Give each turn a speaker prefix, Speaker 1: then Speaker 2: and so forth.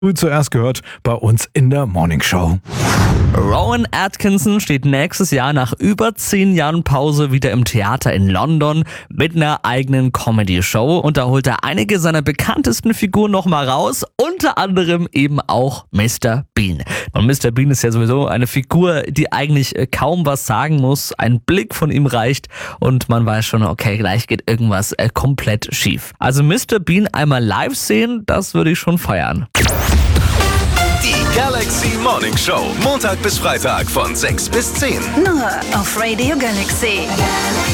Speaker 1: Zuerst gehört bei uns in der Morning Show.
Speaker 2: Rowan Atkinson steht nächstes Jahr nach über 10 Jahren Pause wieder im Theater in London mit einer eigenen Comedy-Show und da holt er einige seiner bekanntesten Figuren nochmal raus, unter anderem eben auch Mr. Bean. Und Mr. Bean ist ja sowieso eine Figur, die eigentlich kaum was sagen muss, ein Blick von ihm reicht und man weiß schon, okay, gleich geht irgendwas komplett schief. Also Mr. Bean einmal live sehen, das würde ich schon feiern.
Speaker 3: Die Galaxy Morning Show, Montag bis Freitag von 6 bis 10.
Speaker 4: Nur auf Radio Galaxy.